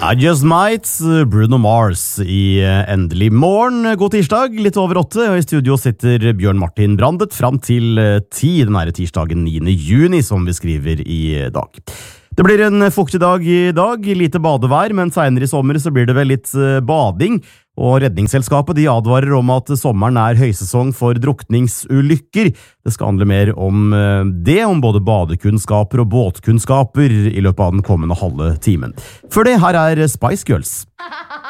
I Just Might, Bruno Mars i endelig morgen. God tirsdag, litt over 8, og i studio sitter Bjørn Martin Brandet fram til 10, den her tirsdagen 9. juni, som vi skriver i dag. Det blir en fuktig dag i dag, lite badevær, men senere i sommer så blir det vel litt bading, og Redningsselskapet de advarer om at sommeren er høysesong for drukningsulykker. Det skal handle mer om det, om både badekunnskaper og båtkunnskaper i løpet av den kommende halve timen. Før det, her er Spice Girls.